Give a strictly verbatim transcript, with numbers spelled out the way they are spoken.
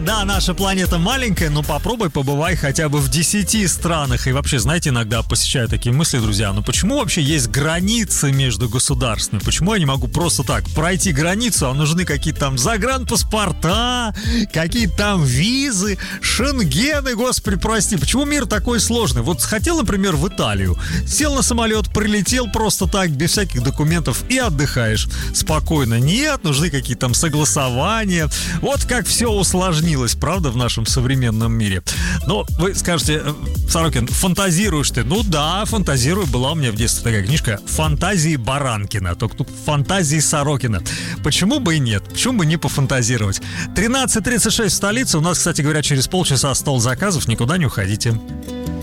Да, наша планета маленькая, но попробуй побывай хотя бы в десяти странах. И вообще, знаете, иногда посещаю такие мысли, друзья, ну почему вообще есть границы между государствами? Почему я не могу просто так пройти границу, а нужны какие-то там загранпаспорта, какие-то там визы, шенгены, господи, прости. Почему мир такой сложный? Вот хотел, например, в Италию, сел на самолет, прилетел просто так, без всяких документов и отдыхаешь спокойно. Нет, нужны какие-то там согласования. Вот как все усложнилось. Правда, в нашем современном мире. Но вы скажете, Сорокин, фантазируешь ты? Ну да, фантазирую. Была у меня в детстве такая книжка «Фантазии Баранкина», только тут «Фантазии Сорокина». Почему бы и нет? Почему бы не пофантазировать? тринадцать тридцать шесть в столице. У нас, кстати говоря, через полчаса стол заказов. Никуда не уходите.